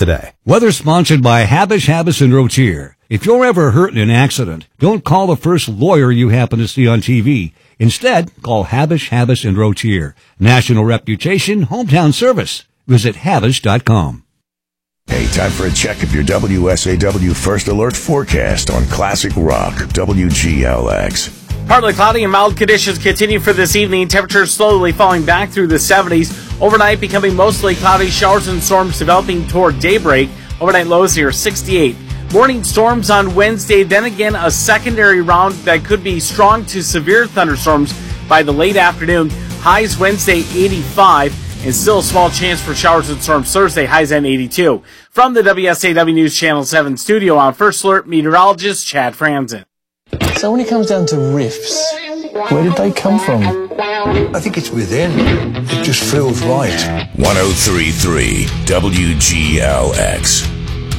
today. Weather sponsored by Habis and Rotier. If you're ever hurt in an accident, don't call the first lawyer you happen to see on TV. Instead, call Habis and Rotier. National reputation, hometown service. Visit Habis.com. Hey, time for a check of your WSAW First Alert forecast on Classic Rock, WGLX. Partly cloudy and mild conditions continue for this evening. Temperatures slowly falling back through the 70s. Overnight becoming mostly cloudy. Showers and storms developing toward daybreak. Overnight lows near 68. Morning storms on Wednesday. Then again, a secondary round that could be strong to severe thunderstorms by the late afternoon. Highs Wednesday 85. And still a small chance for showers and storms Thursday. Highs at 82. From the WSAW News Channel 7 studio, on First Alert, meteorologist Chad Franzen. So when it comes down to riffs, where did they come from? I think it's within. It just feels right. 103.3 WGLX.